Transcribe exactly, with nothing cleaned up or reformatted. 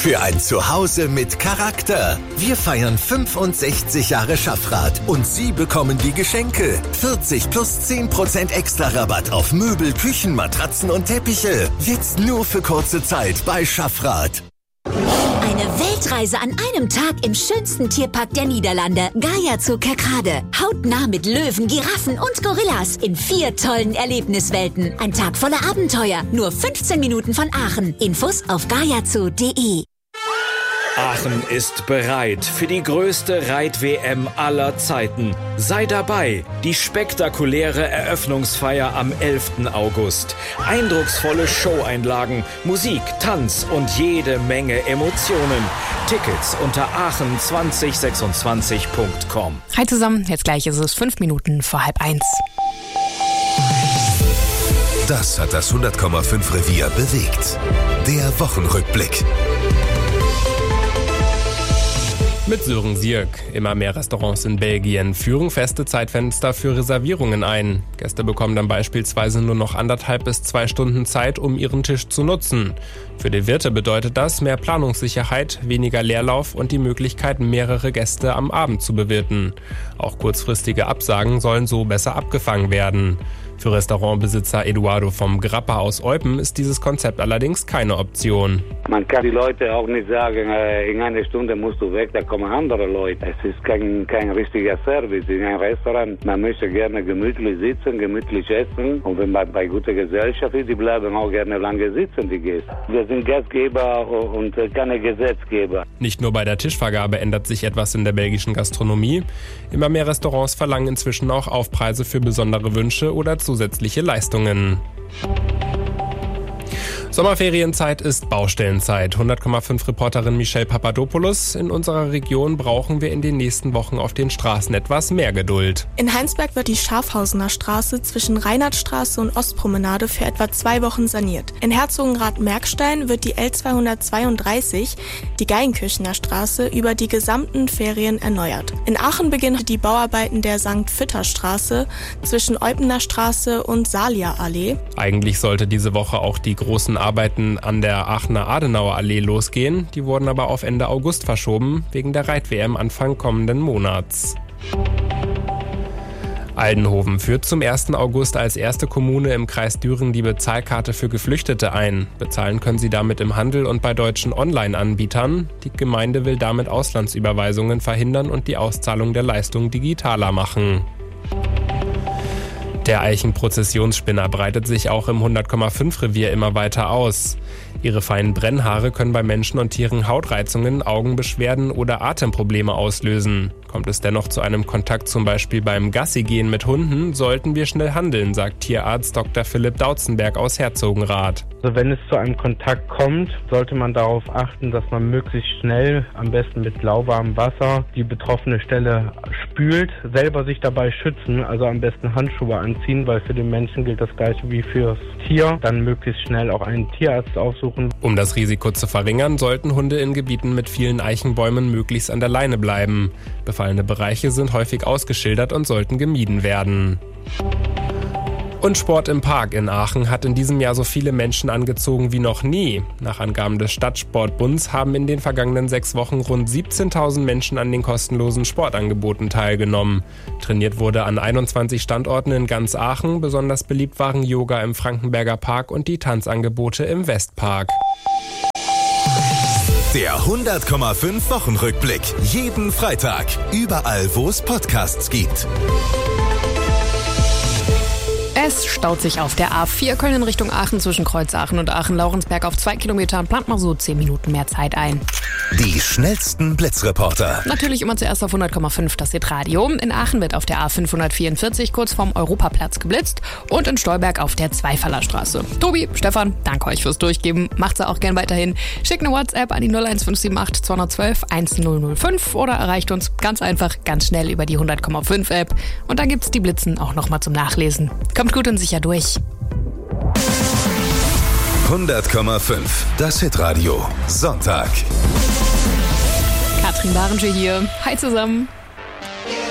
Für ein Zuhause mit Charakter. Wir feiern fünfundsechzig Jahre Schaffrath und Sie bekommen die Geschenke. vierzig plus zehn Prozent extra Rabatt auf Möbel, Küchen, Matratzen und Teppiche. Jetzt nur für kurze Zeit bei Schaffrath. Eine Weltreise an einem Tag im schönsten Tierpark der Niederlande. Gaia Zoo Kerkrade. Hautnah mit Löwen, Giraffen und Gorillas in vier tollen Erlebniswelten. Ein Tag voller Abenteuer. Nur fünfzehn Minuten von Aachen. Infos auf gaiazoo punkt de. Aachen ist bereit für die größte Reit-W M aller Zeiten. Sei dabei, die spektakuläre Eröffnungsfeier am elften August. Eindrucksvolle Showeinlagen, Musik, Tanz und jede Menge Emotionen. Tickets unter aachen zwanzig sechsundzwanzig punkt com. Hi zusammen, jetzt gleich ist es fünf Minuten vor halb eins. Das hat das hundert Komma fünf Revier bewegt. Der Wochenrückblick. Mit Sören Sierk. Immer mehr Restaurants in Belgien führen feste Zeitfenster für Reservierungen ein. Gäste bekommen dann beispielsweise nur noch anderthalb bis zwei Stunden Zeit, um ihren Tisch zu nutzen. Für die Wirte bedeutet das mehr Planungssicherheit, weniger Leerlauf und die Möglichkeit, mehrere Gäste am Abend zu bewirten. Auch kurzfristige Absagen sollen so besser abgefangen werden. Für Restaurantbesitzer Eduardo vom Grappa aus Eupen ist dieses Konzept allerdings keine Option. Man kann die Leute auch nicht sagen, in einer Stunde musst du weg, da kommen andere Leute. Es ist kein, kein richtiger Service in einem Restaurant. Man möchte gerne gemütlich sitzen, gemütlich essen. Und wenn man bei guter Gesellschaft ist, die bleiben auch gerne lange sitzen, die Gäste. Wir sind Gastgeber und keine Gesetzgeber. Nicht nur bei der Tischvergabe ändert sich etwas in der belgischen Gastronomie. Immer mehr Restaurants verlangen inzwischen auch Aufpreise für besondere Wünsche oder zusätzliche Leistungen. Sommerferienzeit ist Baustellenzeit. hundert Komma fünf Reporterin Michelle Papadopoulos. In unserer Region brauchen wir in den nächsten Wochen auf den Straßen etwas mehr Geduld. In Heinsberg wird die Schafhausener Straße zwischen Reinhardtstraße und Ostpromenade für etwa zwei Wochen saniert. In Herzogenrath-Merkstein wird die L zweihundertzweiunddreißig, die Geigenkirchener Straße, über die gesamten Ferien erneuert. In Aachen beginnen die Bauarbeiten der Sankt Vitter Straße zwischen Eupener Straße und Salia Allee. Eigentlich sollte diese Woche auch die großen Arbeiten an der Aachener Adenauer Allee losgehen. Die wurden aber auf Ende August verschoben, wegen der Reit-W M Anfang kommenden Monats. Aldenhoven führt zum ersten August als erste Kommune im Kreis Düren die Bezahlkarte für Geflüchtete ein. Bezahlen können sie damit im Handel und bei deutschen Online-Anbietern. Die Gemeinde will damit Auslandsüberweisungen verhindern und die Auszahlung der Leistung digitaler machen. Der Eichenprozessionsspinner breitet sich auch im hundert Komma fünf Revier immer weiter aus. Ihre feinen Brennhaare können bei Menschen und Tieren Hautreizungen, Augenbeschwerden oder Atemprobleme auslösen. Kommt es dennoch zu einem Kontakt zum Beispiel beim Gassigehen mit Hunden, sollten wir schnell handeln, sagt Tierarzt Doktor Philipp Dautzenberg aus Herzogenrath. Also wenn es zu einem Kontakt kommt, sollte man darauf achten, dass man möglichst schnell, am besten mit lauwarmem Wasser, die betroffene Stelle spült, selber sich dabei schützen, also am besten Handschuhe anziehen, weil für den Menschen gilt das gleiche wie fürs Tier. Dann möglichst schnell auch einen Tierarzt aufsuchen. Um das Risiko zu verringern, sollten Hunde in Gebieten mit vielen Eichenbäumen möglichst an der Leine bleiben. Befallene Bereiche sind häufig ausgeschildert und sollten gemieden werden. Und Sport im Park in Aachen hat in diesem Jahr so viele Menschen angezogen wie noch nie. Nach Angaben des Stadtsportbunds haben in den vergangenen sechs Wochen rund siebzehntausend Menschen an den kostenlosen Sportangeboten teilgenommen. Trainiert wurde an einundzwanzig Standorten in ganz Aachen. Besonders beliebt waren Yoga im Frankenberger Park und die Tanzangebote im Westpark. Der hundert Komma fünf Wochenrückblick. Jeden Freitag. Überall, wo es Podcasts gibt. Es staut sich auf der A vier Köln in Richtung Aachen zwischen Kreuzaachen und Aachen-Laurensberg auf zwei Kilometern. Plant mal so zehn Minuten mehr Zeit ein. Die schnellsten Blitzreporter. Natürlich immer zuerst auf hundert Komma fünf das Hitradio. In Aachen wird auf der A fünfhundertvierundvierzig kurz vorm Europaplatz geblitzt und in Stolberg auf der Zweifaller-Straße. Tobi, Stefan, danke euch fürs Durchgeben. Macht's auch gern weiterhin. Schickt eine WhatsApp an die null eins fünf sieben acht zwei eins zwei eins null null fünf oder erreicht uns ganz einfach, ganz schnell über die hundert Komma fünf App. Und dann gibt's die Blitzen auch nochmal zum Nachlesen. Kommt gut und sicher durch. hundert Komma fünf, das Hitradio. Sonntag. Katrin Barensche hier. Hi zusammen.